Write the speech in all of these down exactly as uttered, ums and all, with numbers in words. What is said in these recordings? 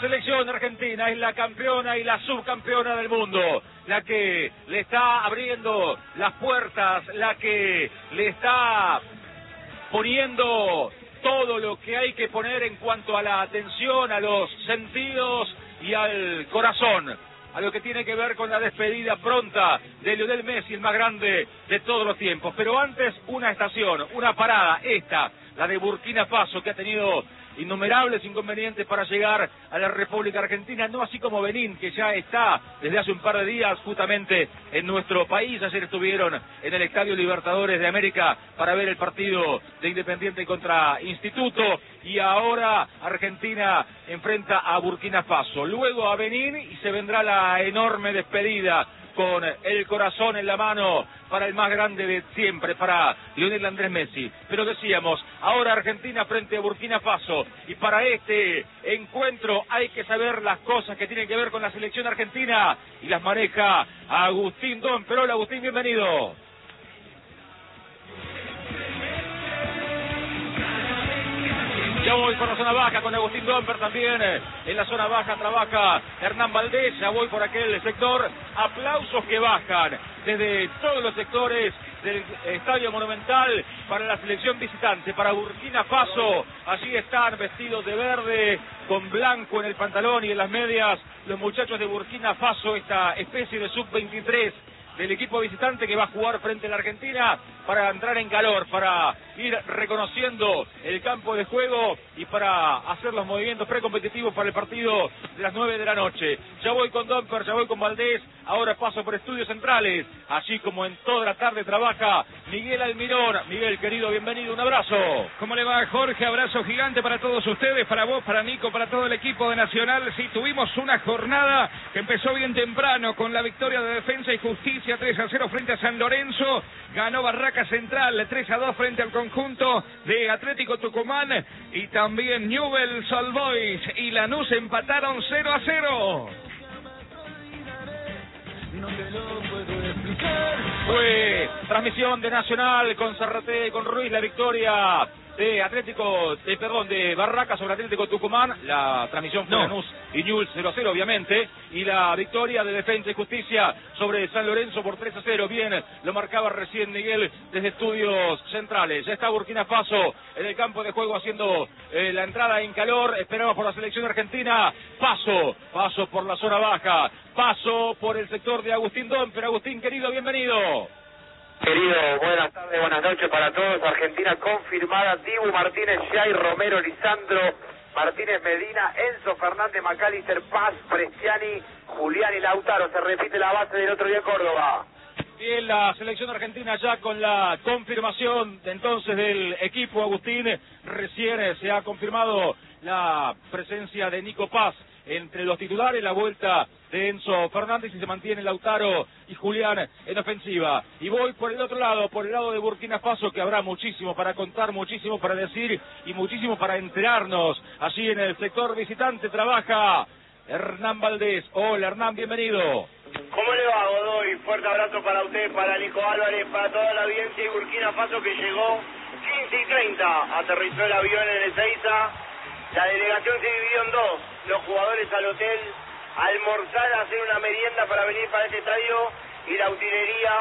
selección argentina es la campeona y la subcampeona del mundo, la que le está abriendo las puertas, la que le está poniendo todo lo que hay que poner en cuanto a la atención, a los sentidos y al corazón, a lo que tiene que ver con la despedida pronta de Lionel Messi, el más grande de todos los tiempos. Pero antes, una estación, una parada, esta, la de Burkina Faso, que ha tenido innumerables inconvenientes para llegar a la República Argentina, no así como Benín, que ya está desde hace un par de días justamente en nuestro país. Ayer estuvieron en el Estadio Libertadores de América para ver el partido de Independiente contra Instituto, y ahora Argentina enfrenta a Burkina Faso, luego a Benín, y se vendrá la enorme despedida con el corazón en la mano para el más grande de siempre, para Lionel Andrés Messi. Pero decíamos, ahora Argentina frente a Burkina Faso, y para este encuentro hay que saber las cosas que tienen que ver con la selección argentina, y las maneja Agustín Domper. Agustín, bienvenido. Ya voy por la zona baja con Agustín Domper también. En la zona baja trabaja Hernán Valdés. Ya voy por aquel sector. Aplausos que bajan desde todos los sectores del Estadio Monumental para la selección visitante, para Burkina Faso. Allí están vestidos de verde, con blanco en el pantalón y en las medias, los muchachos de Burkina Faso, esta especie de sub veintitrés del equipo visitante que va a jugar frente a la Argentina, para entrar en calor, para ir reconociendo el campo de juego y para hacer los movimientos precompetitivos para el partido de las nueve de la noche. Ya voy con Domper, ya voy con Valdés, ahora paso por Estudios Centrales, así como en toda la tarde trabaja Miguel Almirón. Miguel, querido, bienvenido, un abrazo. ¿Cómo le va, Jorge? Abrazo gigante para todos ustedes, para vos, para Nico, para todo el equipo de Nacional. Sí, tuvimos una jornada que empezó bien temprano con la victoria de Defensa y Justicia tres a cero frente a San Lorenzo. Ganó Barraca Central tres a dos frente al conjunto de Atlético Tucumán, y también Newell's Old Boys y Lanús empataron cero a cero. Fue transmisión de Nacional con Zarraté, con Ruiz, la victoria de Atlético, de, perdón, de Barraca sobre Atlético Tucumán. La transmisión fue no. Lanús y Newell's cero a cero, obviamente, y la victoria de Defensa y Justicia sobre San Lorenzo por tres a cero. Bien, lo marcaba recién Miguel desde Estudios Centrales. Ya está Burkina Faso en el campo de juego haciendo eh, la entrada en calor. Esperamos por la selección argentina. Paso, paso por la zona baja, paso por el sector de Agustín Domper. Agustín, querido, bienvenido. Querido, buenas tardes, buenas noches para todos. Argentina confirmada: Dibu Martínez, Jair Romero, Lisandro Martínez Medina, Enzo Fernández, Macalister, Paz, Bresciani, Julián y Lautaro. Se repite la base del otro día en Córdoba. Bien, la selección argentina ya con la confirmación de entonces del equipo. Agustín, recién se ha confirmado la presencia de Nico Paz entre los titulares, la vuelta de Enzo Fernández, y se mantiene Lautaro y Julián en ofensiva. Y voy por el otro lado, por el lado de Burkina Faso, que habrá muchísimo para contar, muchísimo para decir y muchísimo para enterarnos. Allí en el sector visitante trabaja Hernán Valdés. Hola, Hernán, bienvenido. ¿Cómo le va, Godoy? Fuerte abrazo para usted, para Nico Álvarez, para toda la audiencia de Burkina Faso, que llegó quince y treinta. Aterrizó el avión en Ezeiza. La delegación se dividió en dos. Los jugadores al hotel a almorzar, a hacer una merienda para venir para este estadio, y la utilería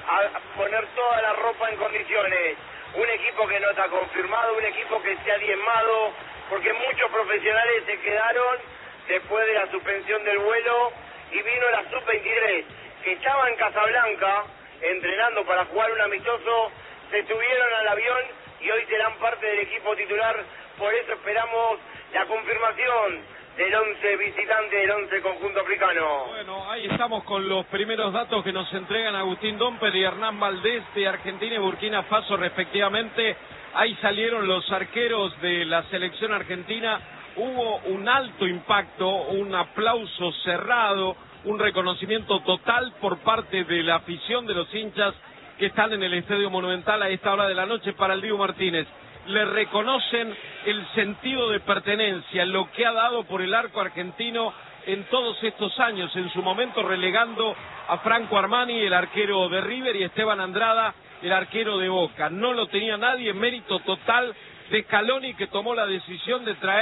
a poner toda la ropa en condiciones. Un equipo que no está confirmado, un equipo que se ha diezmado, porque muchos profesionales se quedaron después de la suspensión del vuelo, y vino la sub veintitrés, que estaba en Casablanca entrenando para jugar un amistoso. Se subieron al avión y hoy serán parte del equipo titular. Por eso esperamos la confirmación del once visitante, del once conjunto africano. Bueno, ahí estamos con los primeros datos que nos entregan Agustín Domper y Hernán Valdés de Argentina y Burkina Faso respectivamente. Ahí salieron los arqueros de la selección argentina. Hubo un alto impacto, un aplauso cerrado, un reconocimiento total por parte de la afición de los hinchas que están en el Estadio Monumental a esta hora de la noche para el Dibu Martínez. Le reconocen el sentido de pertenencia, lo que ha dado por el arco argentino en todos estos años, en su momento relegando a Franco Armani, el arquero de River, y Esteban Andrada, el arquero de Boca. No lo tenía nadie, mérito total de Scaloni, que tomó la decisión de traer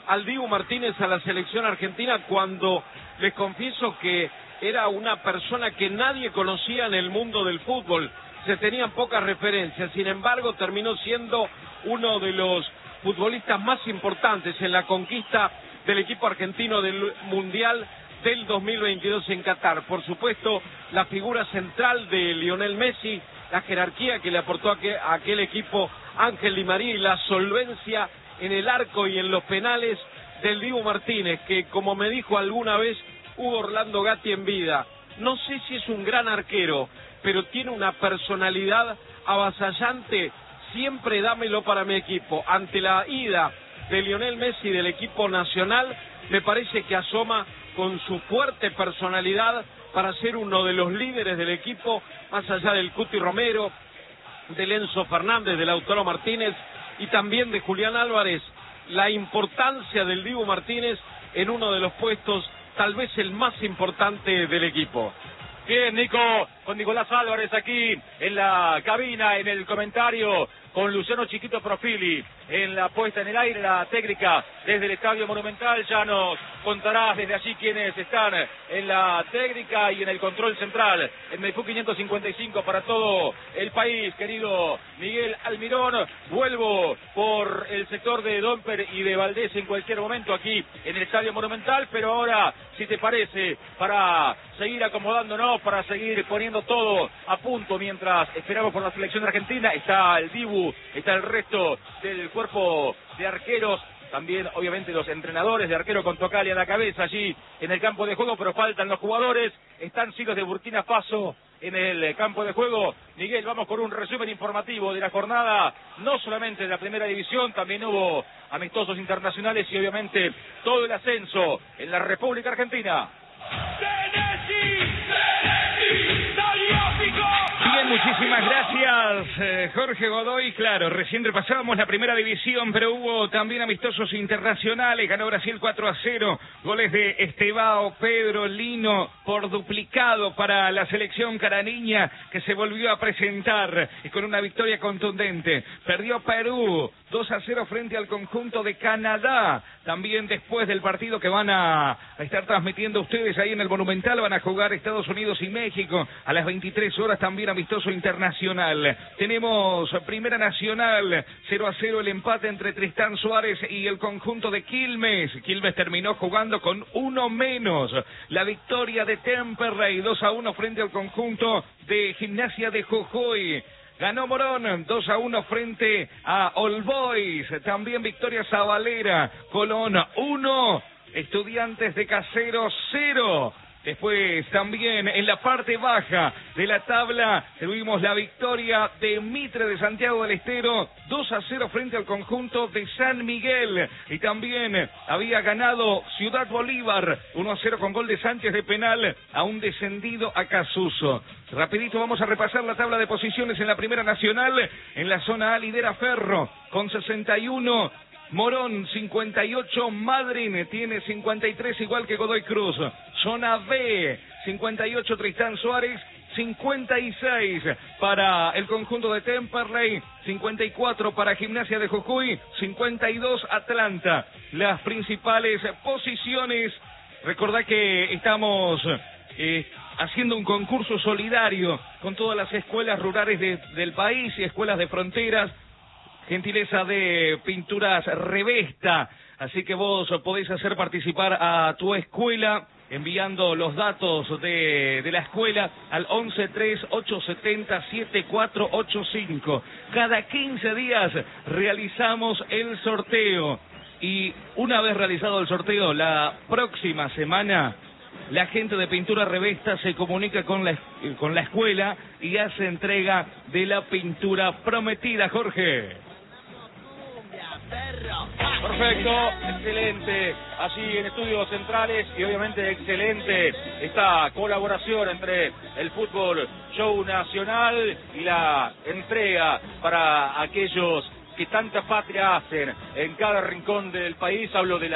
al Dibu Martínez a la selección argentina cuando les confieso que era una persona que nadie conocía en el mundo del fútbol. Se tenían pocas referencias, sin embargo terminó siendo uno de los futbolistas más importantes en la conquista del equipo argentino del Mundial del dos mil veintidós en Qatar. Por supuesto, la figura central de Lionel Messi, la jerarquía que le aportó a, que, a aquel equipo Ángel Di María y la solvencia en el arco y en los penales del Dibu Martínez, que como me dijo alguna vez Hugo Orlando Gatti en vida, no sé si es un gran arquero, pero tiene una personalidad avasallante. Siempre dámelo para mi equipo. Ante la ida de Lionel Messi del equipo nacional, me parece que asoma con su fuerte personalidad para ser uno de los líderes del equipo, más allá del Cuti Romero, del Enzo Fernández, del Lautaro Martínez y también de Julián Álvarez. La importancia del Dibu Martínez en uno de los puestos, tal vez el más importante del equipo. Bien, Nico, con Nicolás Álvarez aquí en la cabina, en el comentario, con Luciano Chiquito Profili en la puesta en el aire, la técnica desde el Estadio Monumental. Ya nos contarás desde allí quiénes están en la técnica y en el control central en Maipú quinientos cincuenta y cinco para todo el país, querido Miguel Almirón. Vuelvo por el sector de Domper y de Valdés en cualquier momento aquí en el Estadio Monumental, pero ahora, si te parece, para seguir acomodándonos, para seguir poniendo todo a punto mientras esperamos por la selección argentina, está el Dibu, está el resto del cuerpo de arqueros, también obviamente los entrenadores de arquero con Tocali a la cabeza allí en el campo de juego, pero faltan los jugadores. Están sí los de Burkina Faso en el campo de juego. Miguel, vamos con un resumen informativo de la jornada, no solamente de la primera división, también hubo amistosos internacionales y obviamente todo el ascenso en la República Argentina. Bien, muchísimas gracias, eh, Jorge Godoy. Claro, recién repasábamos la primera división, pero hubo también amistosos internacionales. Ganó Brasil cuatro a cero, goles de Estevao, Pedro, Lino, por duplicado para la selección carareña, que se volvió a presentar y con una victoria contundente. Perdió Perú dos a cero frente al conjunto de Canadá. También después del partido que van a estar transmitiendo ustedes ahí en el Monumental, van a jugar Estados Unidos y México a las veintitrés horas, también amistoso internacional. Tenemos Primera Nacional, cero a cero el empate entre Tristán Suárez y el conjunto de Quilmes. Quilmes terminó jugando con uno menos. La victoria de Temperley, dos a uno frente al conjunto de Gimnasia de Jujuy. Ganó Morón dos a uno frente a All Boys. También victoria Zabalera. Colón uno, Estudiantes de Caseros cero. Después también en la parte baja de la tabla tuvimos la victoria de Mitre de Santiago del Estero dos a cero frente al conjunto de San Miguel. Y también había ganado Ciudad Bolívar uno a cero con gol de Sánchez de penal a un descendido Acasuso. Rapidito vamos a repasar la tabla de posiciones en la Primera Nacional. En la zona A lidera Ferro con sesenta y uno. Morón cincuenta y ocho, Madryn tiene cincuenta y tres igual que Godoy Cruz. Zona B, cincuenta y ocho Tristán Suárez, cincuenta y seis para el conjunto de Temperley, cincuenta y cuatro para Gimnasia de Jujuy, cincuenta y dos Atlanta. Las principales posiciones, recordad que estamos eh, haciendo un concurso solidario con todas las escuelas rurales de, del país y escuelas de fronteras, gentileza de Pinturas Revesta, así que vos podés hacer participar a tu escuela enviando los datos de, de la escuela al once tres ocho siete cero siete cuatro ocho cinco. Cada quince días realizamos el sorteo y una vez realizado el sorteo, la próxima semana la gente de Pintura Revesta se comunica con la, con la escuela y hace entrega de la pintura prometida, Jorge. Perfecto, excelente, allí en Estudios Centrales y obviamente excelente esta colaboración entre el Fútbol Show Nacional y la entrega para aquellos que tanta patria hacen en cada rincón del país. Hablo de las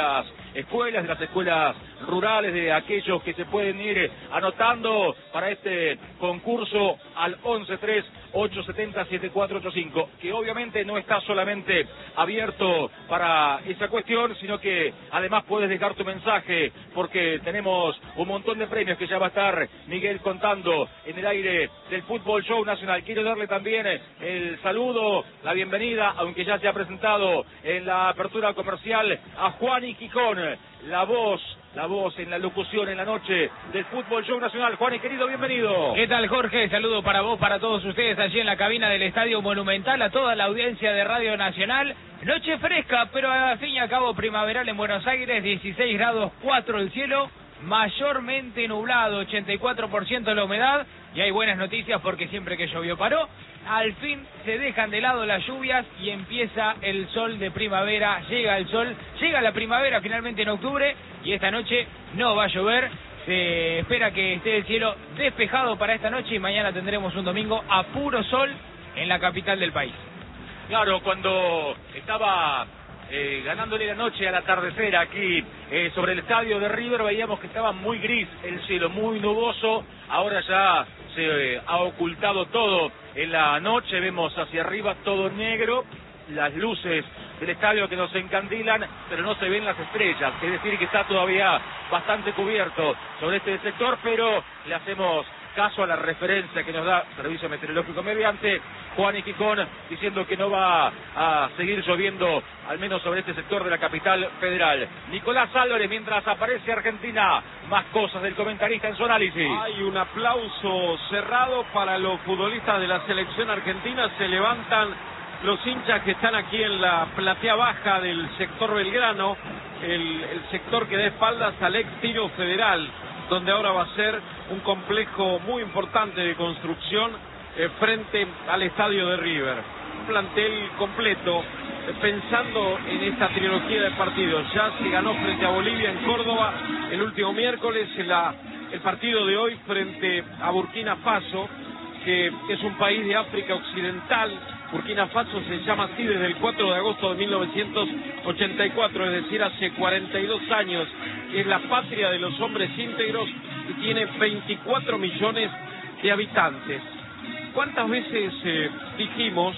escuelas, de las escuelas rurales, de aquellos que se pueden ir anotando para este concurso al once tres ocho siete cero siete cuatro ocho cinco, que obviamente no está solamente abierto para esa cuestión, sino que además puedes dejar tu mensaje, porque tenemos un montón de premios que ya va a estar Miguel contando en el aire del Fútbol Show Nacional. Quiero darle también el saludo, la bienvenida, aunque ya se ha presentado en la apertura comercial, a Juani Quicón, la voz La voz en la locución en la noche del Fútbol Show Nacional. Juani, querido, bienvenido. ¿Qué tal, Jorge? Saludo para vos, para todos ustedes allí en la cabina del Estadio Monumental, a toda la audiencia de Radio Nacional. Noche fresca, pero al fin y al cabo primaveral en Buenos Aires, dieciséis grados cuatro el cielo, mayormente nublado, ochenta y cuatro por ciento la humedad, y hay buenas noticias porque siempre que llovió paró. Al fin se dejan de lado las lluvias y empieza el sol de primavera, llega el sol, llega la primavera finalmente en octubre, y esta noche no va a llover. Se espera que esté el cielo despejado para esta noche y mañana tendremos un domingo a puro sol en la capital del país. Claro, cuando estaba eh, ganándole la noche al atardecer aquí eh, sobre el estadio de River, veíamos que estaba muy gris el cielo, muy nuboso. Ahora ya se eh, ha ocultado todo en la noche, vemos hacia arriba todo negro, las luces del estadio que nos encandilan, pero no se ven las estrellas, es decir que está todavía bastante cubierto sobre este sector, pero le hacemos caso a la referencia que nos da Servicio Meteorológico mediante Juani Quicón, diciendo que no va a seguir lloviendo, al menos sobre este sector de la capital federal. Nicolás Álvarez, mientras aparece Argentina, más cosas del comentarista en su análisis. Hay un aplauso cerrado para los futbolistas de la selección argentina. Se levantan los hinchas que están aquí en la platea baja del sector Belgrano, el, el sector que da espaldas al ex Tiro Federal, donde ahora va a ser un complejo muy importante de construcción eh, frente al estadio de River. Un plantel completo, eh, pensando en esta trilogía de partidos. Ya se ganó frente a Bolivia en Córdoba el último miércoles, en la, el partido de hoy frente a Burkina Faso, que es un país de África Occidental. Burkina Faso se llama así desde el cuatro de agosto de mil novecientos ochenta y cuatro, es decir, hace cuarenta y dos años. Es la patria de los hombres íntegros y tiene veinticuatro millones de habitantes. ¿Cuántas veces eh, dijimos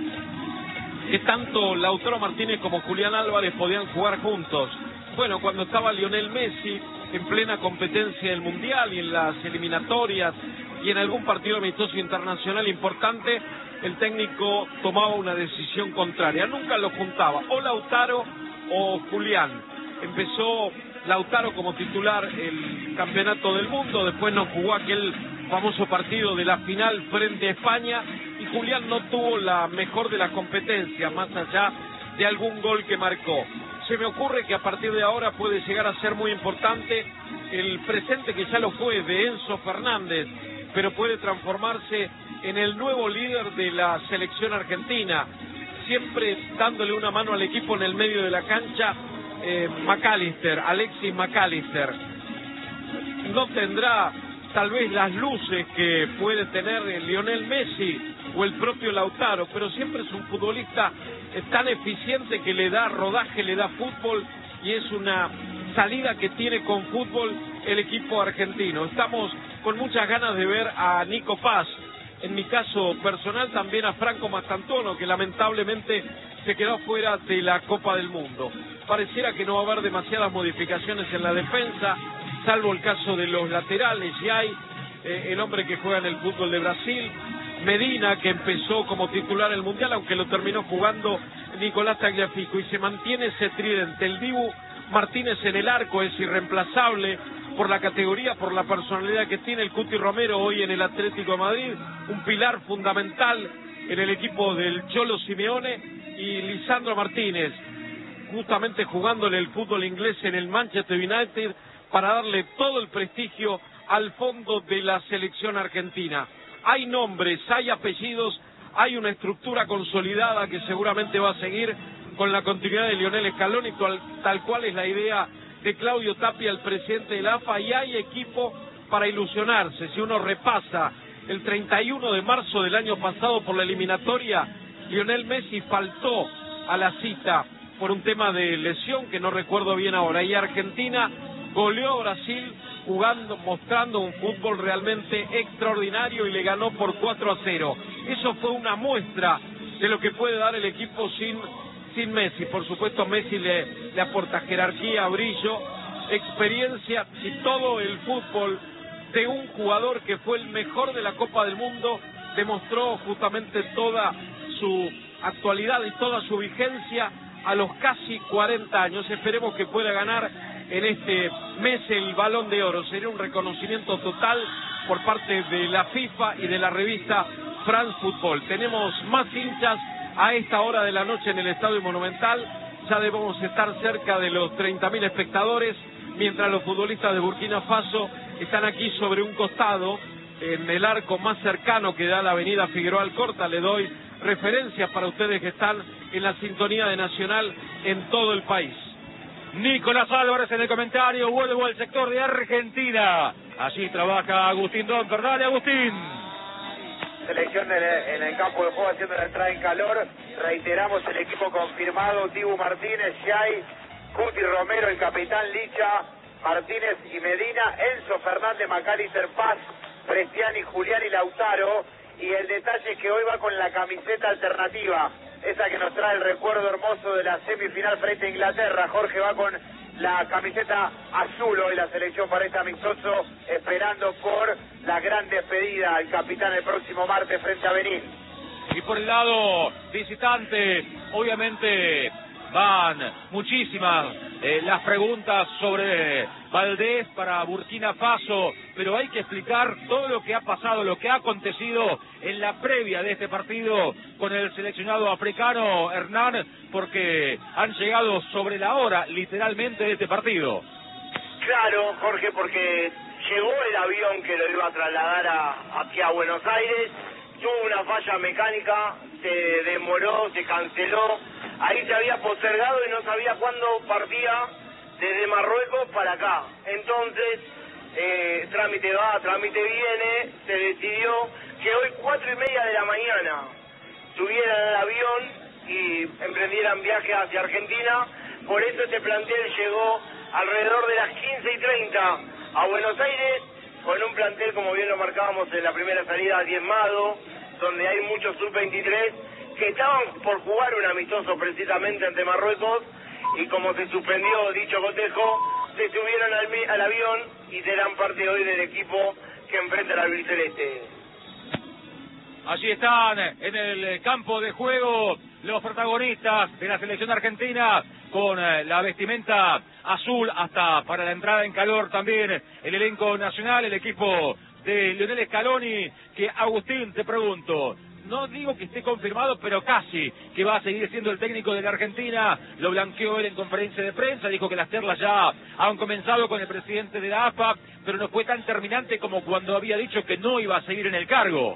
que tanto Lautaro Martínez como Julián Álvarez podían jugar juntos? Bueno, cuando estaba Lionel Messi en plena competencia del Mundial y en las eliminatorias y en algún partido amistoso internacional importante, el técnico tomaba una decisión contraria, nunca lo juntaba, o Lautaro o Julián. Empezó Lautaro como titular el campeonato del mundo, después no jugó aquel famoso partido de la final frente a España, y Julián no tuvo la mejor de las competencias, más allá de algún gol que marcó. Se me ocurre que a partir de ahora puede llegar a ser muy importante el presente, que ya lo fue, de Enzo Fernández, pero puede transformarse en el nuevo líder de la selección argentina, siempre dándole una mano al equipo en el medio de la cancha. eh, McAllister, Alexis McAllister no tendrá tal vez las luces que puede tener Lionel Messi o el propio Lautaro, pero siempre es un futbolista tan eficiente que le da rodaje, le da fútbol, y es una salida que tiene con fútbol el equipo argentino. Estamos con muchas ganas de ver a Nico Paz, en mi caso personal también a Franco Mastantuono, que lamentablemente se quedó fuera de la Copa del Mundo. Pareciera que no va a haber demasiadas modificaciones en la defensa, salvo el caso de los laterales. Y hay eh, el hombre que juega en el fútbol de Brasil, Medina, que empezó como titular el Mundial, aunque lo terminó jugando Nicolás Tagliafico, y se mantiene ese tridente. El Dibu Martínez en el arco es irreemplazable por la categoría, por la personalidad que tiene. El Cuti Romero hoy en el Atlético de Madrid, un pilar fundamental en el equipo del Cholo Simeone, y Lisandro Martínez, justamente jugándole el fútbol inglés en el Manchester United, para darle todo el prestigio al fondo de la selección argentina. Hay nombres, hay apellidos, hay una estructura consolidada que seguramente va a seguir con la continuidad de Lionel Scaloni, tal, tal cual es la idea de Claudio Tapia, el presidente de la A F A, y hay equipo para ilusionarse. Si uno repasa el treinta y uno de marzo del año pasado por la eliminatoria, Lionel Messi faltó a la cita por un tema de lesión que no recuerdo bien ahora. Y Argentina goleó a Brasil jugando, mostrando un fútbol realmente extraordinario y le ganó por cuatro a cero. Eso fue una muestra de lo que puede dar el equipo sin, sin Messi. Por supuesto, Messi le, le aporta jerarquía, brillo, experiencia y todo el fútbol de un jugador que fue el mejor de la Copa del Mundo. Demostró justamente toda su actualidad y toda su vigencia a los casi cuarenta años. Esperemos que pueda ganar en este mes el Balón de Oro. Sería un reconocimiento total por parte de la FIFA y de la revista France Football. Tenemos más hinchas a esta hora de la noche en el Estadio Monumental. Ya debemos estar cerca de los treinta mil espectadores, mientras los futbolistas de Burkina Faso están aquí sobre un costado, en el arco más cercano que da la avenida Figueroa Alcorta. Le doy referencias para ustedes que están en la sintonía de Nacional en todo el país. Nicolás Álvarez en el comentario, vuelvo al sector de Argentina. Allí trabaja Agustín Domper. Dale, Agustín. Selección en el, en el campo de juego haciendo la entrada en calor. Reiteramos el equipo confirmado: Dibu Martínez, Yay, Cuti Romero, el capitán Licha, Martínez y Medina, Enzo Fernández, Macalister, Paz, Prestiani, Julián y Lautaro. Y el detalle es que hoy va con la camiseta alternativa, esa que nos trae el recuerdo hermoso de la semifinal frente a Inglaterra. Jorge va con la camiseta azul hoy la selección para este amistoso, esperando por la gran despedida al capitán el próximo martes frente a Benín. Y por el lado visitante, obviamente van muchísimas eh, las preguntas sobre Valdés para Burkina Faso, pero hay que explicar todo lo que ha pasado, lo que ha acontecido en la previa de este partido con el seleccionado africano, Hernán, porque han llegado sobre la hora, literalmente, de este partido. Claro, Jorge, porque llegó el avión que lo iba a trasladar a, aquí a Buenos Aires, tuvo una falla mecánica, se demoró, se canceló, ahí se había postergado y no sabía cuándo partía desde Marruecos para acá. Entonces, eh, trámite va, trámite viene, se decidió que hoy cuatro y media de la mañana subieran al avión y emprendieran viaje hacia Argentina. Por eso este plantel llegó alrededor de las quince y treinta a Buenos Aires, con un plantel, como bien lo marcábamos en la primera salida, diezmado, donde hay muchos sub veintitrés que estaban por jugar un amistoso precisamente ante Marruecos, y como se suspendió dicho cotejo, se subieron al, al avión y serán parte hoy del equipo que enfrenta al albiceleste. Allí están en el campo de juego los protagonistas de la selección argentina, con la vestimenta azul hasta para la entrada en calor también el elenco nacional, el equipo de Lionel Scaloni, que Agustín, te pregunto, no digo que esté confirmado, pero casi que va a seguir siendo el técnico de la Argentina. Lo blanqueó él en conferencia de prensa, dijo que las charlas ya han comenzado con el presidente de la A F A, pero no fue tan terminante como cuando había dicho que no iba a seguir en el cargo.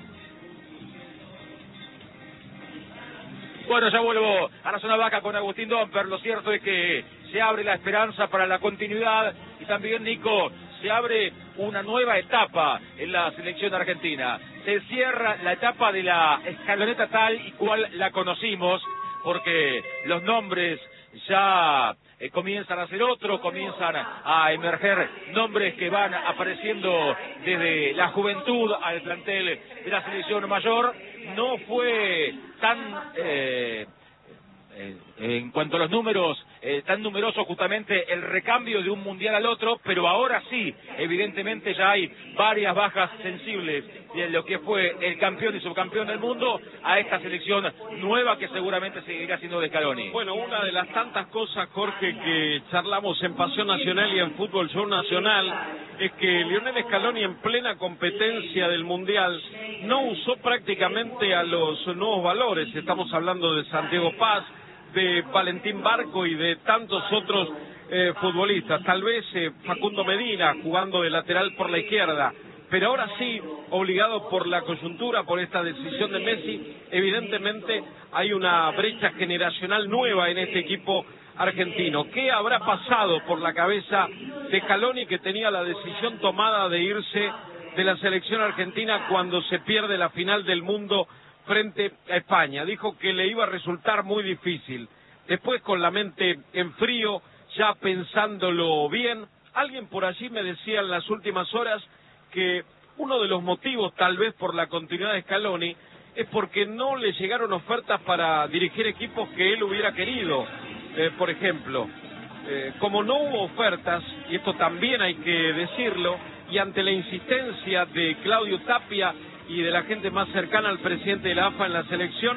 Bueno, ya vuelvo a la zona baja con Agustín Domper. Lo cierto es que se abre la esperanza para la continuidad y también, Nico, se abre una nueva etapa en la selección argentina. Se cierra la etapa de la escaloneta tal y cual la conocimos, porque los nombres ya eh, comienzan a ser otros, comienzan a emerger nombres que van apareciendo desde la juventud al plantel de la selección mayor. No fue tan, eh, eh, en cuanto a los números, eh, tan numeroso justamente el recambio de un mundial al otro, pero ahora sí, evidentemente ya hay varias bajas sensibles de lo que fue el campeón y subcampeón del mundo a esta selección nueva que seguramente seguirá siendo de Scaloni. Bueno, una de las tantas cosas, Jorge, que charlamos en Pasión Nacional y en Fútbol Show Nacional, es que Lionel Scaloni, en plena competencia del Mundial, no usó prácticamente a los nuevos valores. Estamos hablando de Santiago Paz, de Valentín Barco y de tantos otros eh, futbolistas. Tal vez eh, Facundo Medina jugando de lateral por la izquierda. Pero ahora sí, obligado por la coyuntura, por esta decisión de Messi, evidentemente hay una brecha generacional nueva en este equipo argentino. ¿Qué habrá pasado por la cabeza de Scaloni, que tenía la decisión tomada de irse de la selección argentina cuando se pierde la final del mundo frente a España? Dijo que le iba a resultar muy difícil. después con la mente en frío, ya pensándolo bien. Alguien por allí me decía en las últimas horas que uno de los motivos, tal vez por la continuidad de Scaloni, es porque no le llegaron ofertas para dirigir equipos que él hubiera querido. Eh, por ejemplo, eh, como no hubo ofertas, y esto también hay que decirlo, y ante la insistencia de Claudio Tapia y de la gente más cercana al presidente de la A F A en la selección,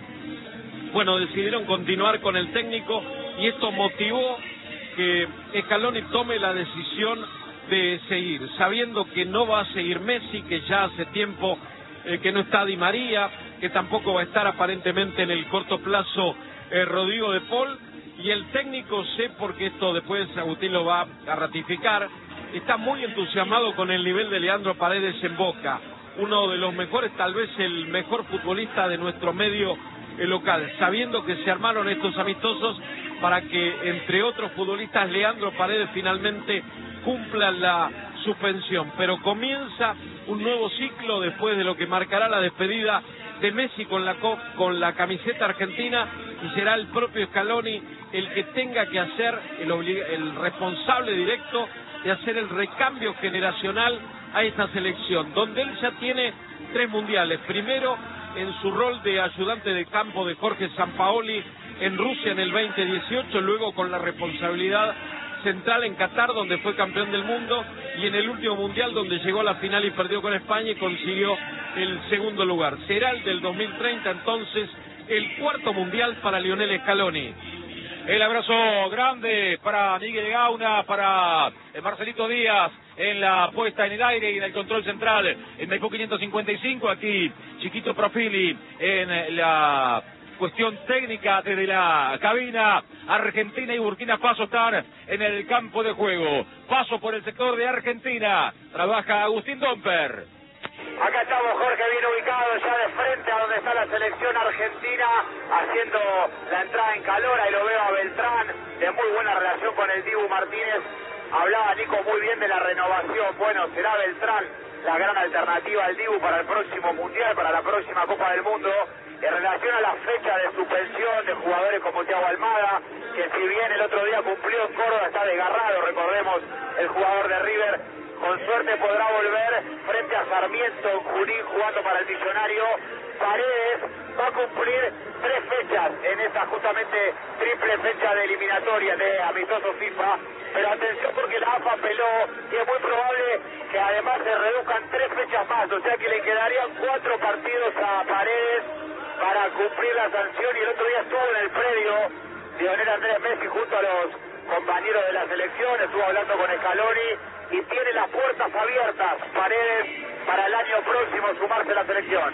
bueno, decidieron continuar con el técnico, y esto motivó que Scaloni tome la decisión de seguir, sabiendo que no va a seguir Messi, que ya hace tiempo eh, que no está Di María, que tampoco va a estar aparentemente en el corto plazo eh, Rodrigo de Paul, y el técnico, sé porque esto después Agustín lo va a ratificar, está muy entusiasmado con el nivel de Leandro Paredes en Boca, uno de los mejores, tal vez el mejor futbolista de nuestro medio eh, local, sabiendo que se armaron estos amistosos para que, entre otros futbolistas, Leandro Paredes finalmente cumpla la suspensión. Pero comienza un nuevo ciclo después de lo que marcará la despedida de Messi con la, con la camiseta argentina, y será el propio Scaloni el que tenga que hacer, el, el responsable directo de hacer el recambio generacional a esta selección, donde él ya tiene tres mundiales. Primero, en su rol de ayudante de campo de Jorge Sampaoli en Rusia en el veinte dieciocho, luego con la responsabilidad central en Qatar, donde fue campeón del mundo, y en el último mundial, donde llegó a la final y perdió con España y consiguió el segundo lugar. Será el del dos mil treinta, entonces, el cuarto mundial para Lionel Scaloni. El abrazo grande para Miguel Gauna, para Marcelito Díaz en la puesta en el aire y en el control central en Maipú quinientos cincuenta y cinco. Aquí Chiquito Profili en la cuestión técnica desde la cabina. Argentina y Burkina Faso están en el campo de juego. Paso por el sector de Argentina. Trabaja Agustín Domper. Acá estamos, Jorge, bien ubicado ya de frente a donde está la selección argentina, haciendo la entrada en calor. Ahí lo veo a Beltrán, de muy buena relación con el Dibu Martínez. Hablaba Nico muy bien de la renovación. Bueno, será Beltrán la gran alternativa al Dibu para el próximo Mundial, para la próxima Copa del Mundo. En relación a la fecha de suspensión de jugadores como Thiago Almada, que si bien el otro día cumplió en Córdoba, está desgarrado, recordemos, el jugador de River, con suerte podrá volver frente a Sarmiento en Junín jugando para el Millonario. Paredes va a cumplir tres fechas en esta justamente triple fecha de eliminatoria de amistoso FIFA, pero atención porque la A F A peló y es muy probable que además se reduzcan tres fechas más, o sea que le quedarían cuatro partidos a Paredes para cumplir la sanción. Y el otro día estuvo en el predio Lionel Andrés Messi junto a los compañeros de la selección, estuvo hablando con Scaloni y tiene las puertas abiertas Paredes para el año próximo sumarse a la selección.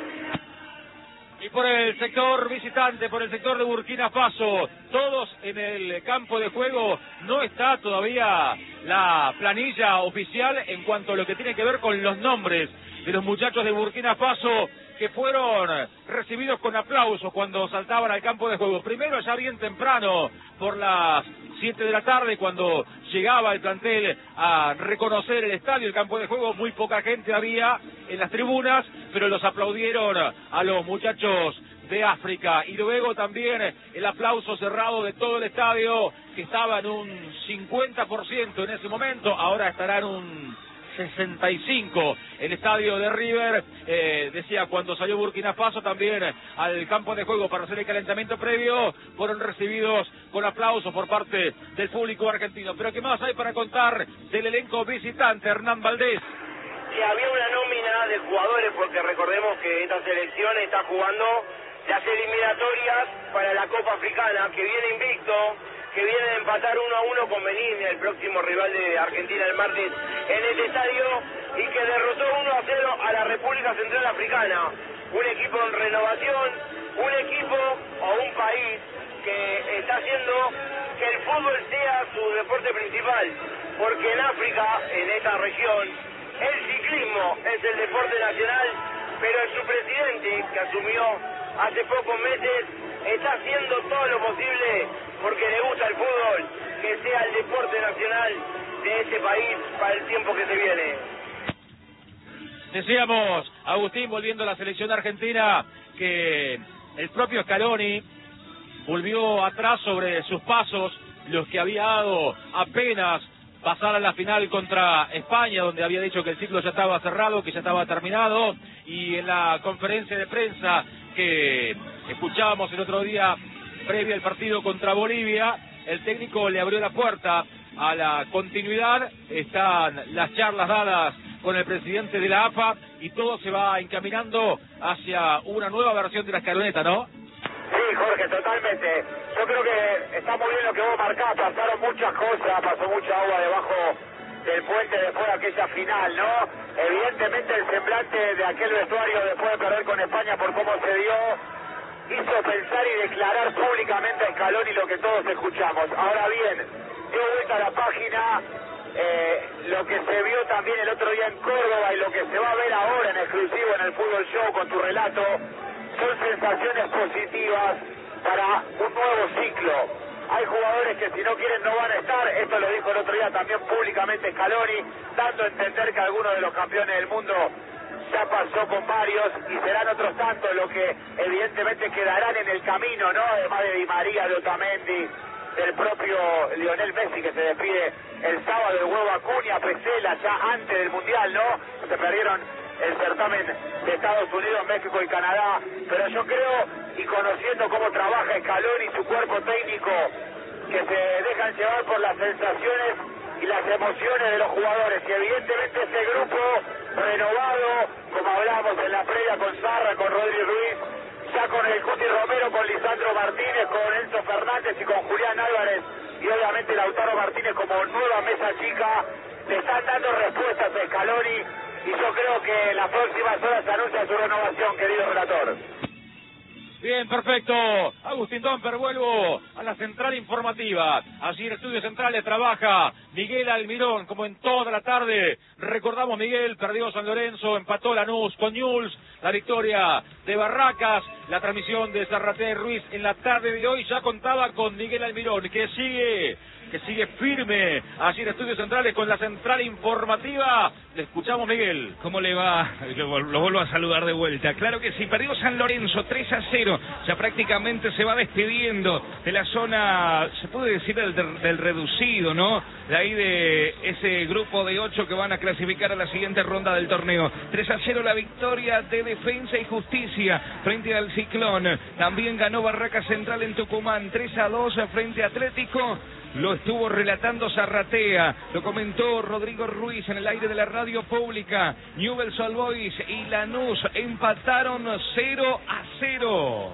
Y por el sector visitante, por el sector de Burkina Faso, todos en el campo de juego. No está todavía la planilla oficial en cuanto a lo que tiene que ver con los nombres de los muchachos de Burkina Faso que fueron recibidos con aplausos cuando saltaban al campo de juego. Primero ya bien temprano, por las siete de la tarde, cuando llegaba el plantel a reconocer el estadio, el campo de juego, muy poca gente había en las tribunas, pero los aplaudieron a los muchachos de África. Y luego también el aplauso cerrado de todo el estadio, que estaba en un cincuenta por ciento en ese momento, ahora estará en un sesenta y cinco el estadio de River. Eh, decía, cuando salió Burkina Faso también al campo de juego para hacer el calentamiento previo, fueron recibidos con aplausos por parte del público argentino. Pero ¿qué más hay para contar del elenco visitante, Hernán Valdés? Sí, había una nómina de jugadores, porque recordemos que esta selección está jugando las eliminatorias para la Copa Africana, que viene invicto, que viene de empatar uno a uno con Benín, el próximo rival de Argentina el martes en este estadio, y que derrotó uno a cero a la República Central Africana. Un equipo en renovación, un equipo o un país que está haciendo que el fútbol sea su deporte principal, porque en África, en esta región, el ciclismo es el deporte nacional, pero su presidente, que asumió hace pocos meses, está haciendo todo lo posible porque le gusta el fútbol, que sea el deporte nacional de ese país para el tiempo que se viene. Decíamos, Agustín, volviendo a la selección argentina, que el propio Scaloni volvió atrás sobre sus pasos, los que había dado apenas pasar a la final contra España, donde había dicho que el ciclo ya estaba cerrado, que ya estaba terminado, y en la conferencia de prensa que escuchábamos el otro día, previa al partido contra Bolivia, el técnico le abrió la puerta a la continuidad. Están las charlas dadas con el presidente de la A F A y todo se va encaminando hacia una nueva versión de la escaloneta, ¿no? Sí, Jorge, totalmente. Yo creo que está muy bien lo que vos marcás. Pasaron muchas cosas, pasó mucha agua debajo del puente después de aquella final, ¿no? Evidentemente el semblante de aquel vestuario después de perder con España por cómo se dio, hizo pensar y declarar públicamente a Scaloni lo que todos escuchamos. Ahora bien, dio vuelta a la página, eh, lo que se vio también el otro día en Córdoba y lo que se va a ver ahora en exclusivo en el Fútbol Show con tu relato, son sensaciones positivas para un nuevo ciclo. Hay jugadores que si no quieren no van a estar, esto lo dijo el otro día también públicamente Scaloni, dando a entender que algunos de los campeones del mundo ya pasó con varios y serán otros tantos los que evidentemente quedarán en el camino, ¿no? Además de Di María, de Otamendi, del propio Lionel Messi que se despide el sábado, el huevo Acuña, Pesela, ya antes del Mundial, ¿no? Se perdieron el certamen de Estados Unidos, México y Canadá, pero yo creo, y conociendo cómo trabaja Scaloni y su cuerpo técnico, que se dejan llevar por las sensaciones y las emociones de los jugadores, y evidentemente ese grupo renovado, como hablábamos en la previa con Zarra, con Rodri Ruiz, ya con el Cuti Romero, con Lisandro Martínez, con Enzo Fernández y con Julián Álvarez, y obviamente Lautaro Martínez como nueva mesa chica, le están dando respuestas a Scaloni, y yo creo que en las próximas horas se anuncia su renovación, querido relator. Bien, perfecto. Agustín Domper, vuelvo a la central informativa. Allí en Estudios Centrales trabaja Miguel Almirón, como en toda la tarde. Recordamos, Miguel, perdió San Lorenzo, empató Lanús con Newell's, la victoria de Barracas, la transmisión de Zarratea y Ruiz en la tarde de hoy ya contaba con Miguel Almirón, que sigue... que sigue firme allí en Estudios Centrales con la central informativa. Le escuchamos, Miguel. ¿Cómo le va? Lo, lo vuelvo a saludar de vuelta. Claro que sí, perdió San Lorenzo tres a cero. Ya prácticamente se va despidiendo de la zona, se puede decir, del, del reducido, ¿no? De ahí de ese grupo de ocho que van a clasificar a la siguiente ronda del torneo. tres a cero la victoria de Defensa y Justicia frente al Ciclón. También ganó Barracas Central en Tucumán, tres a dos frente a Atlético. Lo estuvo relatando Zarratea, lo comentó Rodrigo Ruiz en el aire de la radio pública. Newell's Old Boys y Lanús empataron cero a cero.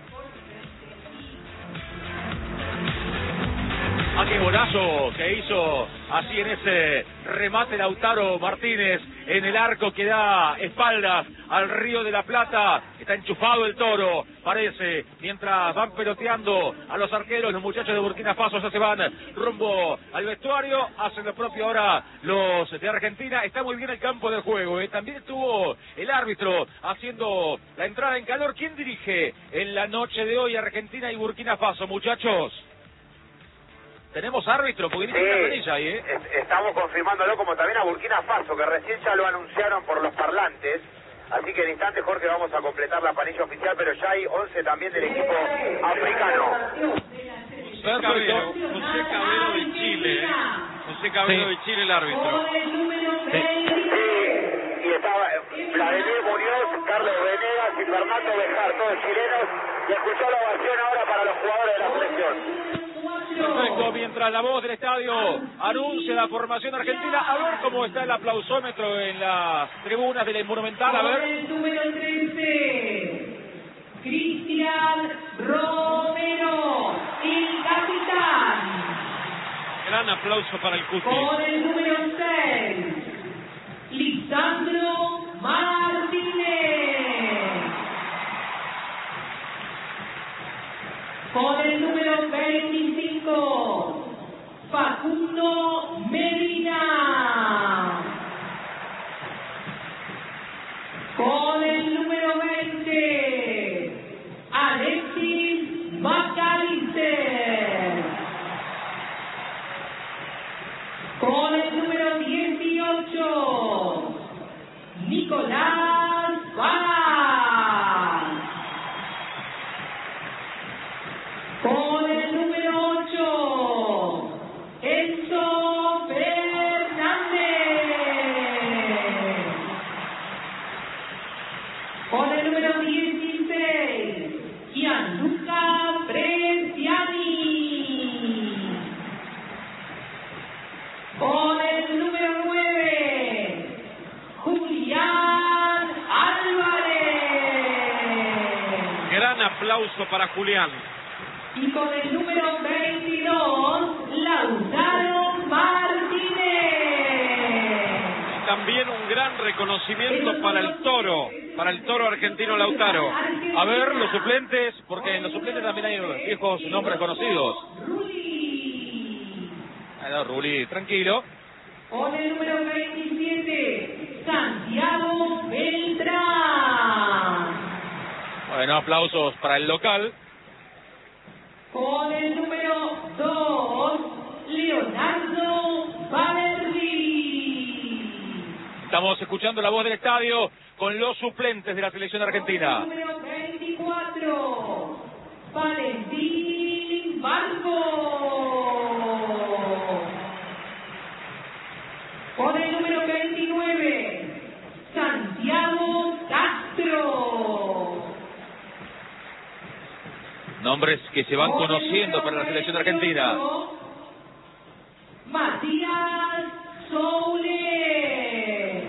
¡Ah, qué golazo que hizo así en ese remate Lautaro Martínez en el arco que da espaldas al Río de la Plata! Está enchufado el Toro, parece, mientras van peloteando a los arqueros, los muchachos de Burkina Faso ya se van rumbo al vestuario, hacen lo propio ahora los de Argentina. Está muy bien el campo de juego, ¿eh? También estuvo el árbitro haciendo la entrada en calor. ¿Quién dirige en la noche de hoy Argentina y Burkina Faso, muchachos? Tenemos árbitro, porque dice una planilla ahí, ¿eh? Estamos confirmándolo, como también a Burkina Faso, que recién ya lo anunciaron por los parlantes. Así que en instantes, Jorge, vamos a completar la planilla oficial, pero ya hay once también del equipo africano. José Cabero, José Cabero de Chile, ¿eh? José Cabero sí. de Chile, el árbitro. Sí, y estaba Vladimir Muñoz, Carlos Venegas y Fernando Bejar, todos chilenos, y escuchó la ovación ahora para los jugadores de la selección. Perfecto, mientras la voz del estadio anuncia la formación argentina, a ver cómo está el aplausómetro en las tribunas de la Monumental, a ver. Con el número trece, Cristian Romero, el capitán. Gran aplauso para el Cuti. Con el número seis, Lisandro Martínez. Con el número veinticinco, Facundo Medina. Con el número veinte, Alexis McAllister. Con el número dieciocho, Nicolás Vaz. Con aplauso para Julián. Y con el número veintidós, Lautaro Martínez. También un gran reconocimiento para el toro, para el toro argentino Lautaro. A ver, los suplentes, porque en los suplentes también hay viejos nombres conocidos. Rulli. Ah, no, Rulli, tranquilo. Con el número veintisiete, Santiago Beltrán. Bueno, aplausos para el local. Con el número dos, Leonardo Valerdi. Estamos escuchando la voz del estadio con los suplentes de la selección argentina. Con el número veinticuatro, Valentín Barco. Con el número veintinueve, Santiago Castro. Nombres que se van Con el conociendo número para la selección argentina. veintiocho, Matías Soule.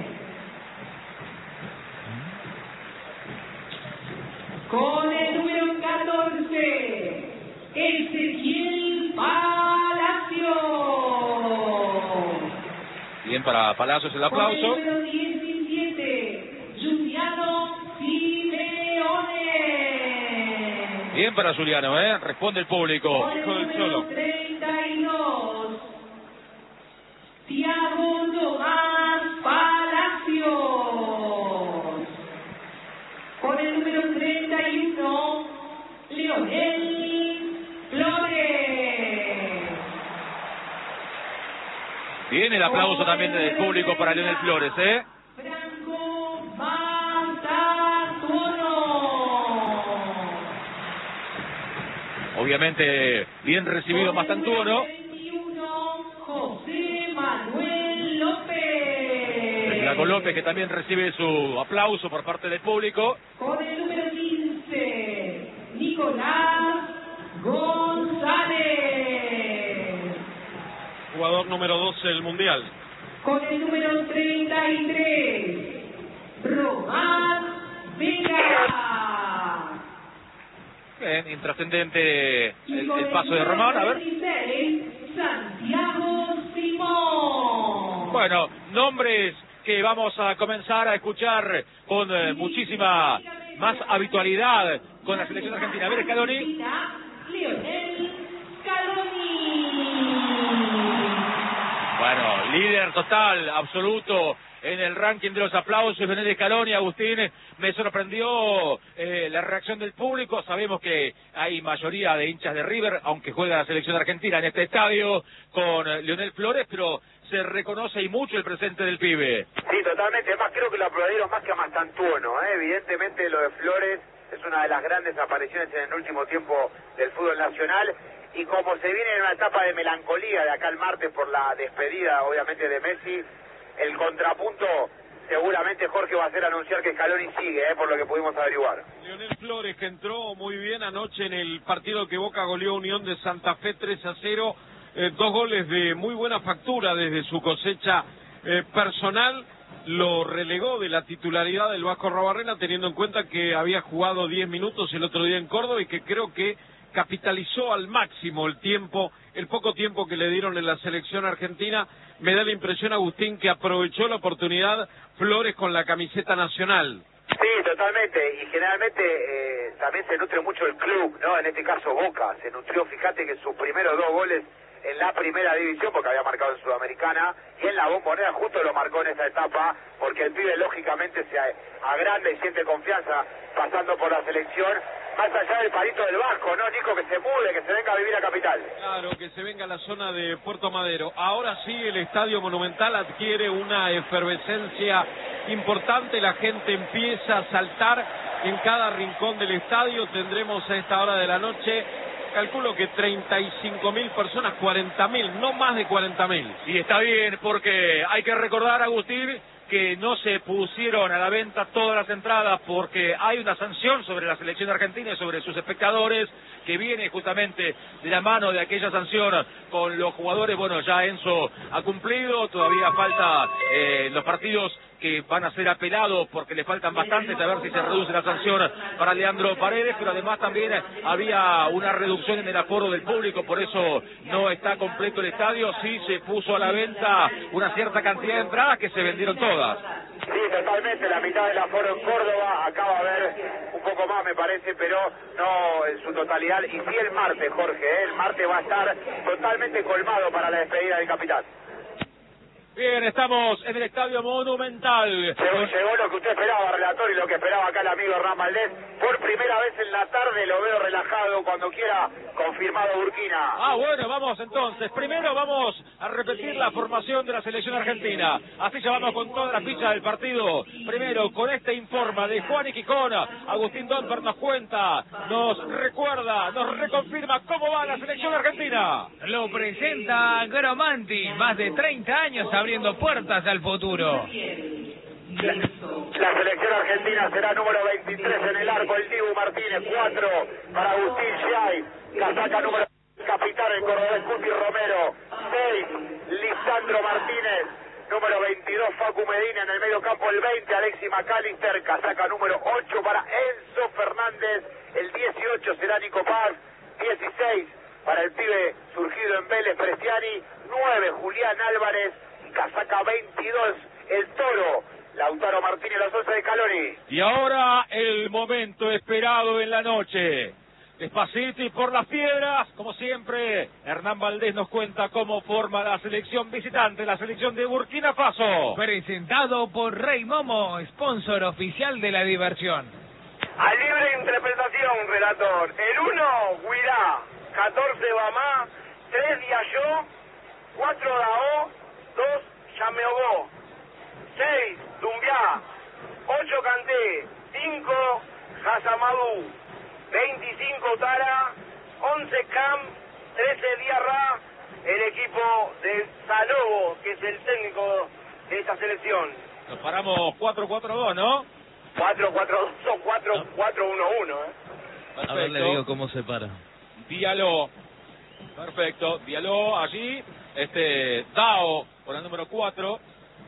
Con el número catorce, Ezequiel Palacio. Bien para Palacios el aplauso. Con el número diecisiete, Giuliano Simeone. Bien para Juliano, ¿eh? Responde el público. Con el número treinta y dos, Thiago Tomás Palacios. Con el número treinta y uno, Leonel Flores. Bien el aplauso también del público para Leonel Flores, ¿eh? Franco Manzatuono. Obviamente, bien recibido Mastantuono. veintiuno, José Manuel López. El Flaco López, que también recibe su aplauso por parte del público. Con el número quince, Nicolás González. Jugador número doce del Mundial. Con el número treinta y tres, Román Vega. Bien, intrascendente Y el, con el paso de Román, a ver. veintiséis, Santiago Simón. Bueno, nombres que vamos a comenzar a escuchar con eh, muchísima más habitualidad con la selección argentina. A ver, Scaloni. Lionel Scaloni. Bueno, líder total, absoluto en el ranking de los aplausos, Lionel Scaloni. Agustín, me sorprendió eh, la reacción del público. Sabemos que hay mayoría de hinchas de River, aunque juega la selección argentina en este estadio con eh, Leonel Flores, pero se reconoce y mucho el presente del pibe. Sí, totalmente. Además, creo que lo aplaudieron más que a Mastantuono, ¿eh? Evidentemente, lo de Flores es una de las grandes apariciones en el último tiempo del fútbol nacional. Y como se viene en una etapa de melancolía de acá el martes por la despedida, obviamente, de Messi, el contrapunto seguramente Jorge va a hacer anunciar que Scaloni sigue, ¿eh? Por lo que pudimos averiguar. Leonel Flores, que entró muy bien anoche en el partido que Boca goleó a Unión de Santa Fe tres a cero. Eh, dos goles de muy buena factura desde su cosecha eh, personal. Lo relegó de la titularidad del Vasco Arruabarrena, teniendo en cuenta que había jugado diez minutos el otro día en Córdoba y que creo que capitalizó al máximo el tiempo, el poco tiempo que le dieron en la selección argentina. Me da la impresión, Agustín, que aprovechó la oportunidad Flores con la camiseta nacional. Sí, totalmente, y generalmente eh, también se nutre mucho el club, ¿no? En este caso Boca, se nutrió, fíjate que sus primeros dos goles en la primera división, porque había marcado en Sudamericana, y en la Bombonera justo lo marcó en esa etapa, porque el pibe lógicamente se agranda y siente confianza pasando por la selección, más allá del palito del Vasco, ¿no, Nico? Que se mude, que se venga a vivir a Capital. Claro, que se venga a la zona de Puerto Madero. Ahora sí, el Estadio Monumental adquiere una efervescencia importante, la gente empieza a saltar en cada rincón del estadio. Tendremos a esta hora de la noche, calculo que treinta y cinco mil personas, cuarenta mil, no más de cuarenta mil. Y está bien, porque hay que recordar, Agustín, que no se pusieron a la venta todas las entradas porque hay una sanción sobre la selección argentina y sobre sus espectadores que viene justamente de la mano de aquella sanción con los jugadores. Bueno, ya Enzo ha cumplido, todavía falta eh, los partidos que van a ser apelados porque le faltan bastantes, a ver si se reduce la sanción para Leandro Paredes, pero además también había una reducción en el aforo del público, por eso no está completo el estadio. Sí se puso a la venta una cierta cantidad de entradas que se vendieron todas. Sí, totalmente, la mitad del aforo en Córdoba, acaba de haber un poco más me parece, pero no en su totalidad. Y sí el martes, Jorge, ¿eh? El martes va a estar totalmente colmado para la despedida del capitán. Bien, estamos en el Estadio Monumental. Llegó, llegó lo que usted esperaba, relator, y lo que esperaba acá el amigo Hernán Valdés. Por primera vez en la tarde lo veo relajado, cuando quiera, confirmado Burkina. Ah, bueno, vamos entonces. Primero vamos a repetir la formación de la selección argentina. Así ya vamos con toda la ficha del partido. Primero, con este informa de Juan Iquicón, Agustín Domper nos cuenta, nos recuerda, nos reconfirma cómo va la selección argentina. Lo presenta Gromanti, más de treinta años abriendo puertas al futuro. La, la selección argentina será número veintitrés en el arco, el Dibu Martínez, cuatro para Agustín Giay, casaca número capitán el cordobés Cuti Romero, seis Lisandro Martínez, número veintidós Facu Medina, en el medio campo el veinte Alexis McAllister, casaca número ocho para Enzo Fernández, el dieciocho será Nico Paz, dieciséis para el pibe surgido en Vélez Prestiani, nueve Julián Álvarez, casaca veintidós el Toro, Lautaro Martínez, los once de Scaloni. Y ahora el momento esperado en la noche. Despacito y por las piedras, como siempre, Hernán Valdés nos cuenta cómo forma la selección visitante, la selección de Burkina Faso. Presentado por Rey Momo, sponsor oficial de la diversión. A libre interpretación, relator. El uno, Guirá, catorce Bamá, tres Diallo, cuatro Dao, dos Yameogó, seis Dumbiá, ocho Canté, cinco Hasamadou, veinticinco Tara, once Cam, trece Diarra, el equipo de Salobo, que es el técnico de esta selección. Nos paramos cuatro cuatro dos, ¿no? cuatro cuatro dos o cuatro cuatro uno uno, ¿eh? Perfecto. A ver, le digo cómo se para. Diallo. Perfecto. Diallo allí. Este, Dao con el número cuatro.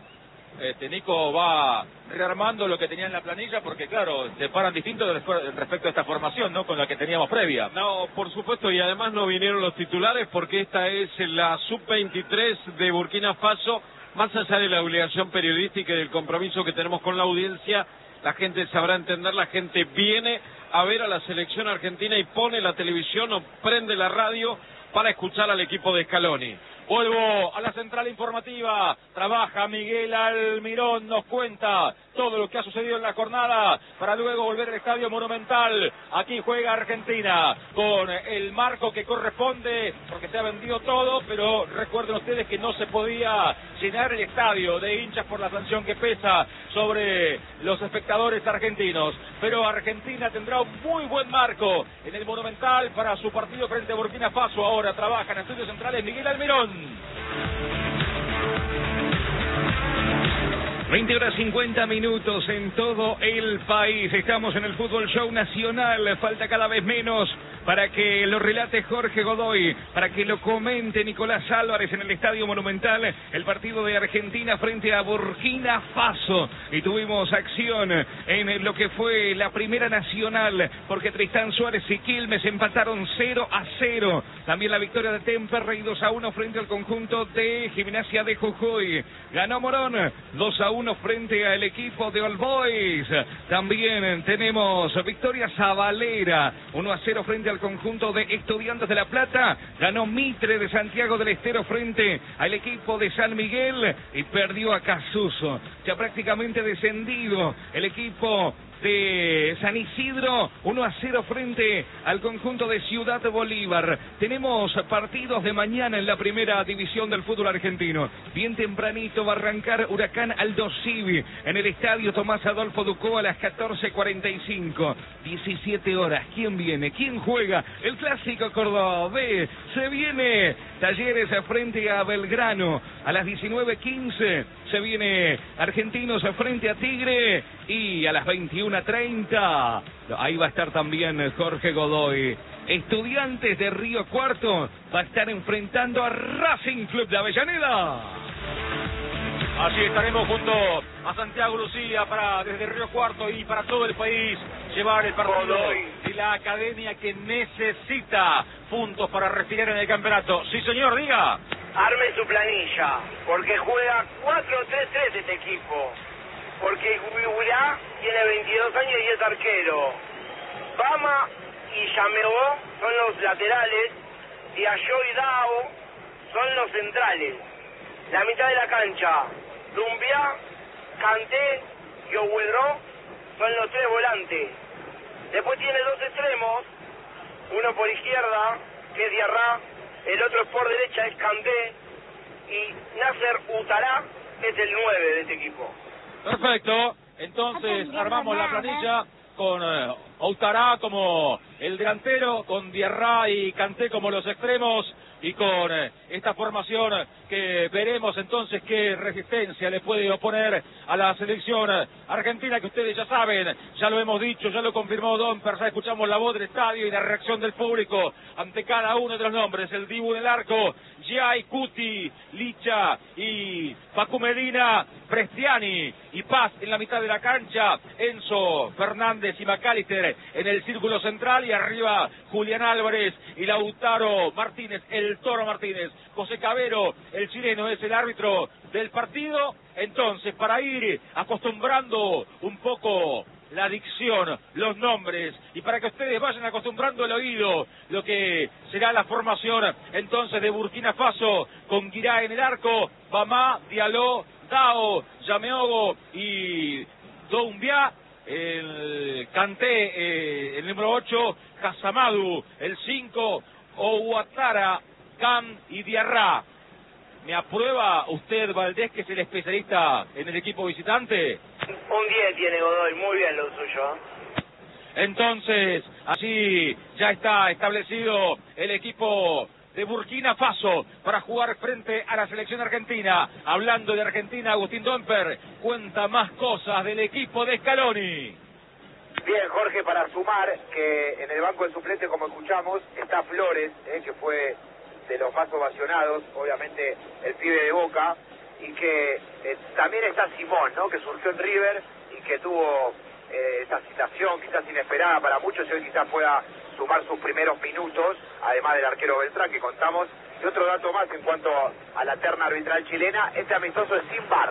Este, Nico va rearmando lo que tenía en la planilla porque, claro, se paran distintos respecto a esta formación, ¿no? Con la que teníamos previa. No, por supuesto, y además no vinieron los titulares porque esta es la sub veintitrés de Burkina Faso. Más allá de la obligación periodística y del compromiso que tenemos con la audiencia, la gente sabrá entender, la gente viene a ver a la selección argentina y pone la televisión o prende la radio para escuchar al equipo de Scaloni. Vuelvo a la central informativa, trabaja Miguel Almirón, nos cuenta todo lo que ha sucedido en la jornada para luego volver al Estadio Monumental. Aquí juega Argentina con el marco que corresponde porque se ha vendido todo, pero recuerden ustedes que no se podía llenar el estadio de hinchas por la sanción que pesa sobre los espectadores argentinos. Pero Argentina tendrá un muy buen marco en el Monumental para su partido frente a Burkina Faso. Ahora trabaja en estudios centrales Miguel Almirón. veinte horas cincuenta minutos en todo el país. Estamos en el Fútbol Show Nacional. Falta cada vez menos para que lo relate Jorge Godoy, para que lo comente Nicolás Álvarez en el Estadio Monumental, el partido de Argentina frente a Burkina Faso. Y tuvimos acción en lo que fue la primera nacional, porque Tristán Suárez y Quilmes empataron cero a cero. También la victoria de Temperley dos a uno frente al conjunto de Gimnasia de Jujuy. Ganó Morón dos a uno frente al equipo de All Boys. También tenemos victoria Zabalera uno a cero frente al conjunto de Estudiantes de La Plata. Ganó Mitre de Santiago del Estero frente al equipo de San Miguel y perdió a Casuso. Ya prácticamente descendido el equipo de San Isidro, uno a cero frente al conjunto de Ciudad Bolívar. Tenemos partidos de mañana en la primera división del fútbol argentino. Bien tempranito va a arrancar Huracán Aldo Civi en el estadio Tomás Adolfo Ducó a las catorce cuarenta y cinco. diecisiete horas. ¿Quién viene? ¿Quién juega? El clásico cordobés. Se viene Talleres frente a Belgrano. A las diecinueve quince se viene Argentinos frente a Tigre. Y a las veintiuna treinta ahí va a estar también Jorge Godoy. Estudiantes de Río Cuarto va a estar enfrentando a Racing Club de Avellaneda. Así estaremos junto a Santiago Lucía para desde Río Cuarto y para todo el país llevar el partido de la academia que necesita puntos para respirar en el campeonato. Sí, señor, diga. Arme su planilla, porque juega cuatro tres tres este equipo. Porque Guigurá tiene veintidós años y es arquero. Bama y Yameó son los laterales y Ayo y Dao son los centrales. La mitad de la cancha, Dumbiá, Kanté y Obuedró son los tres volantes. Después tiene dos extremos, uno por izquierda, que es Diarra, el otro por derecha es Kanté y Nasser Utará es el nueve de este equipo. Perfecto, entonces armamos la planilla con eh, Outará como el delantero, con Diarra y Kanté como los extremos y con eh, esta formación que veremos entonces qué resistencia le puede oponer a la selección argentina, que ustedes ya saben, ya lo hemos dicho, ya lo confirmó Domper, ya escuchamos la voz del estadio y la reacción del público ante cada uno de los nombres. El Dibu en el arco, Giai, Cuti, Licha y Facu Medina, Prestiani y Paz en la mitad de la cancha, Enzo Fernández y McAllister en el círculo central y arriba Julián Álvarez y Lautaro Martínez, el Toro Martínez. José Cabero, el chileno, es el árbitro del partido. Entonces, para ir acostumbrando un poco la dicción, los nombres, y para que ustedes vayan acostumbrando el oído, lo que será la formación entonces de Burkina Faso, con Guirá en el arco, Bamá, Diallo, Dao, Yameogo y Doumbia, el Kanté, eh, el número ocho, Casamadu, el cinco, Ouattara, Cam y Diarra. ¿Me aprueba usted, Valdés, que es el especialista en el equipo visitante? Un diez tiene Godoy, muy bien lo suyo. Entonces, así ya está establecido el equipo de Burkina Faso para jugar frente a la selección argentina. Hablando de Argentina, Agustín Domper cuenta más cosas del equipo de Scaloni. Bien, Jorge, para sumar que en el banco de suplentes, como escuchamos, está Flores, eh, que fue de los más ovacionados, obviamente el pibe de Boca, y que eh, también está Simón, ¿no?, que surgió en River y que tuvo eh, esa situación quizás inesperada para muchos, y hoy quizás pueda sumar sus primeros minutos, además del arquero Beltrán que contamos. Y otro dato más en cuanto a la terna arbitral chilena, este amistoso es sin V A R.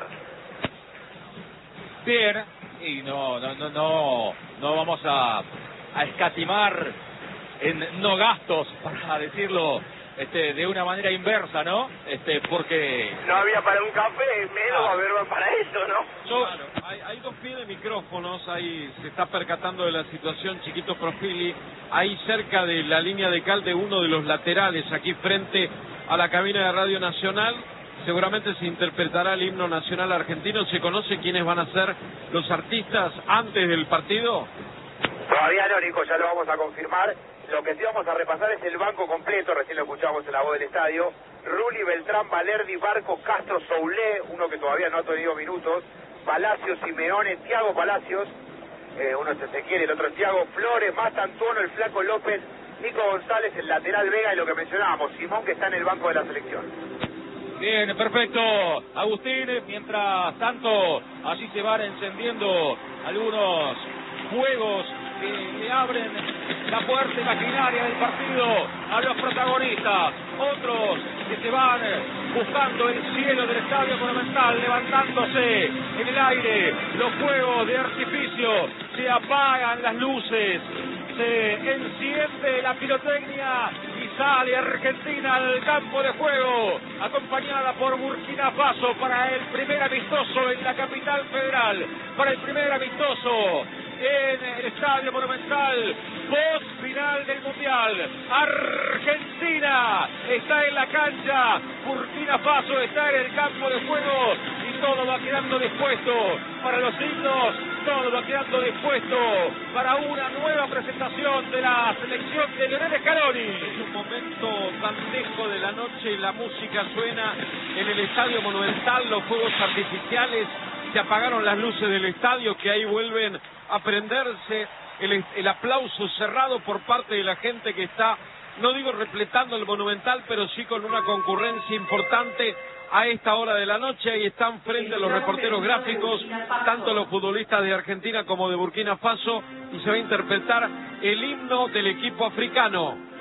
Bien, y no, no, no, no, no vamos a, a escatimar en no gastos, para decirlo este, de una manera inversa, ¿no? Este, porque no había para un café, menos ah. a ver para eso, ¿no? Yo, claro, hay, hay dos pies de micrófonos, ahí se está percatando de la situación Chiquito Profili, ahí cerca de la línea de cal de uno de los laterales, aquí frente a la cabina de Radio Nacional. Seguramente se interpretará el himno nacional argentino. ¿Se conoce quiénes van a ser los artistas antes del partido? Todavía no, Nico, ya lo vamos a confirmar. Lo que sí vamos a repasar es el banco completo, recién lo escuchamos en la voz del estadio. Rulli, Beltrán, Valerdi, Barco, Castro, Soulé, uno que todavía no ha tenido minutos, Palacios, Simeone, Thiago Palacios, eh, uno es Ezequiel, el otro es Thiago, Flores, Mata Antuono, el Flaco López, Nico González, el lateral Vega, y lo que mencionábamos, Simón, que está en el banco de la selección. Bien, perfecto, Agustín. Mientras tanto, allí se van encendiendo algunos fuegos que le abren la puerta imaginaria del partido a los protagonistas. Otros que se van buscando el cielo del Estadio Monumental, levantándose en el aire los fuegos de artificio, se apagan las luces, se enciende la pirotecnia y sale Argentina al campo de juego, acompañada por Burkina Faso para el primer amistoso en la capital federal, para el primer amistoso en el Estadio Monumental, post final del Mundial. Argentina está en la cancha, Burkina Faso está en el campo de juego y todo va quedando dispuesto para los himnos, todo va quedando dispuesto para una nueva presentación de la selección de Lionel Scaloni. Es un momento dantejo de la noche, la música suena en el Estadio Monumental, los fuegos artificiales, se apagaron las luces del estadio que ahí vuelven a prenderse, el, el aplauso cerrado por parte de la gente que está, no digo repletando el Monumental, pero sí con una concurrencia importante a esta hora de la noche. Ahí están frente a los reporteros gráficos, tanto los futbolistas de Argentina como de Burkina Faso, y se va a interpretar el himno del equipo africano.